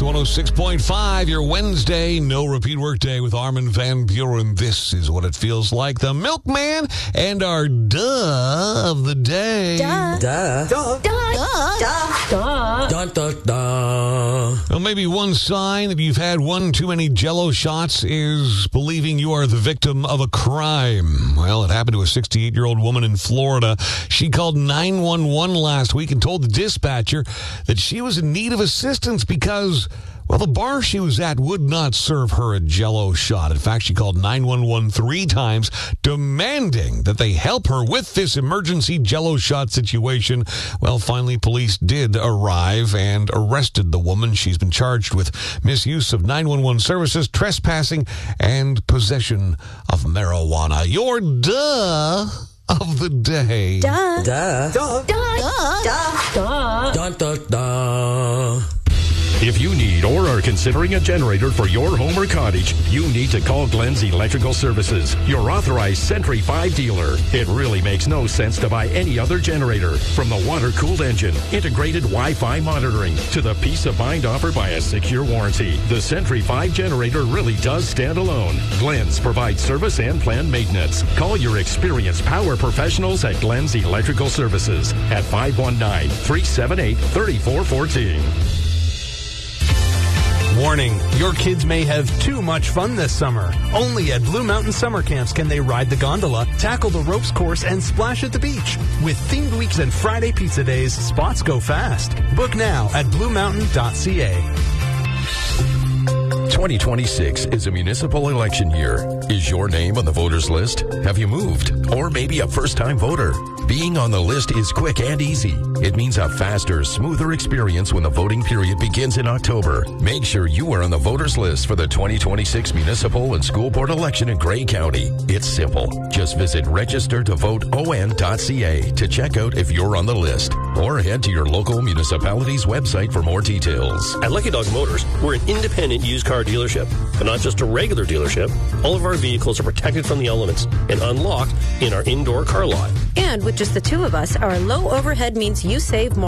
106.5, your Wednesday no repeat workday with Armin van Buren. This is what it feels like. The Milkman and our duh of the day. Duh. Duh. Duh. Duh. Duh. Duh. Dun, dun, dun. Well, maybe one sign that you've had one too many Jell-O shots is believing you are the victim of a crime. Well, it happened to a 68-year-old woman in Florida. She called 911 last week and told the dispatcher that she was in need of assistance because, well, the bar she was at would not serve her a Jell-O shot. In fact, she called 911 3 times, demanding that they help her with this emergency Jell-O shot situation. Well, finally, police did arrive and arrested the woman. She's been charged with misuse of 911 services, trespassing, and possession of marijuana. Your duh of the day. Duh. Duh. Duh. Duh. Duh. Dun, dun, dun. If you need or are considering a generator for your home or cottage, you need to call Glenn's Electrical Services, your authorized Sentry 5 dealer. It really makes no sense to buy any other generator. From the water-cooled engine, integrated Wi-Fi monitoring, to the peace of mind offered by a secure warranty, the Sentry 5 generator really does stand alone. Glenn's provides service and planned maintenance. Call your experienced power professionals at Glenn's Electrical Services at 519-378-3414. Warning, your kids may have too much fun this summer. Only at Blue Mountain Summer Camps can they ride the gondola, tackle the ropes course, and splash at the beach. With themed weeks and Friday pizza days, spots go fast. Book now at bluemountain.ca. 2026 is a municipal election year. Is your name on the voters list? Have you moved? Or maybe a first-time voter? Being on the list is quick and easy. It means a faster, smoother experience when the voting period begins in October. Make sure you are on the voters list for the 2026 municipal and school board election in Grey County. It's simple. Just visit registertovoteon.ca to check out if you're on the list, or head to your local municipality's website for more details. At Lucky Dog Motors, we're an independent used car dealership, but not just a regular dealership. All of our vehicles are protected from the elements and unlocked in our indoor car lot. And with just the two of us, our low overhead means you save more.